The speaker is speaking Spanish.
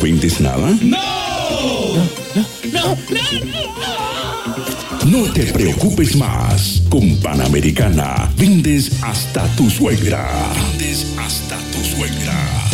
vendes nada? No te preocupes más. Con Panamericana vendes hasta tu suegra. Vendes hasta tu suegra.